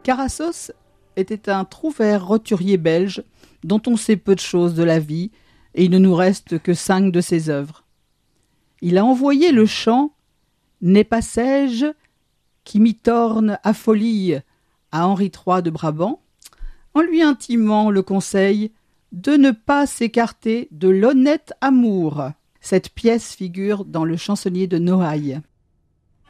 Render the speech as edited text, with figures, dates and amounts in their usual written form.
Carassos était un trouvère roturier belge dont on sait peu de choses de la vie et il ne nous reste que 5 de ses œuvres. Il a envoyé le chant « N'est pas sais-je qui m'y torne à folie » à Henri III de Brabant, en lui intimant le conseil de ne pas s'écarter de l'honnête amour. Cette pièce figure dans le chansonnier de Noailles.